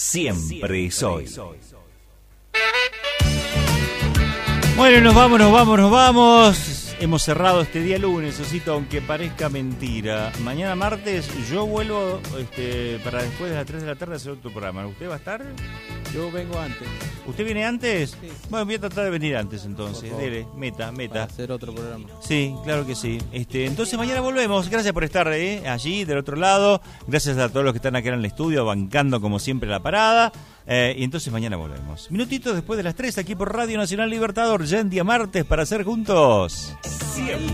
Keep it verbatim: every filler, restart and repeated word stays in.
siempre es hoy. Bueno, nos vamos, nos vamos, nos vamos. Hemos cerrado este día lunes, Osito, aunque parezca mentira. Mañana martes yo vuelvo este, para después de las tres de la tarde hacer otro programa. ¿Usted va a estar? Yo vengo antes. ¿Usted viene antes? Sí. Bueno, voy a tratar de venir antes entonces. Dele, meta, meta. Para hacer otro programa. Sí, claro que sí. Este, entonces mañana volvemos. Gracias por estar eh, allí, del otro lado. Gracias a todos los que están acá en el estudio, bancando como siempre la parada. Eh, y entonces mañana volvemos. Minutitos después de las tres, aquí por Radio Nacional Libertador, ya en día martes, para hacer juntos. Siempre.